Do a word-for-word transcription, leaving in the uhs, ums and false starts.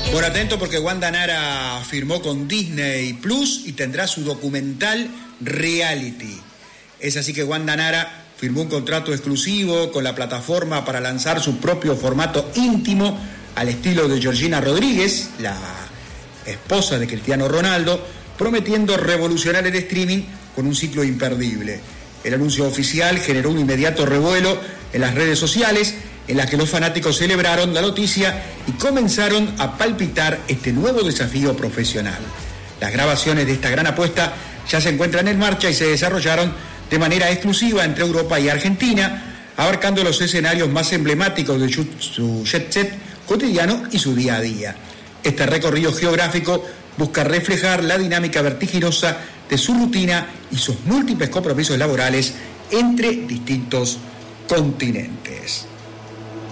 Bueno, atento porque Wanda Nara firmó con Disney Plus y tendrá su documental reality. Es así que Wanda Nara firmó un contrato exclusivo con la plataforma para lanzar su propio formato íntimo al estilo de Georgina Rodríguez, la esposa de Cristiano Ronaldo, prometiendo revolucionar el streaming con un ciclo imperdible. El anuncio oficial generó un inmediato revuelo en las redes sociales, en las que los fanáticos celebraron la noticia y comenzaron a palpitar este nuevo desafío profesional. Las grabaciones de esta gran apuesta ya se encuentran en marcha y se desarrollaron de manera exclusiva entre Europa y Argentina, abarcando los escenarios más emblemáticos de su jet set cotidiano y su día a día. Este recorrido geográfico busca reflejar la dinámica vertiginosa de su rutina y sus múltiples compromisos laborales entre distintos continentes.